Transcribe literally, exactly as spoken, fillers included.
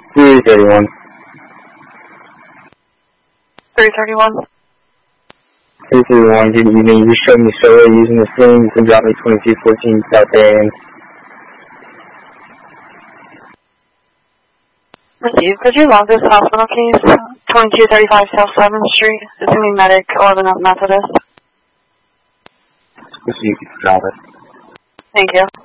three thirty-one. three thirty-one. three thirty-one, good evening. You showed me solo using the thing. You can drop me twenty-two fourteen South Marion. Received. Could you log this hospital case? twenty-two thirty-five South seventh Street. Assuming medic or the Methodist. Received. Drop it. Thank you.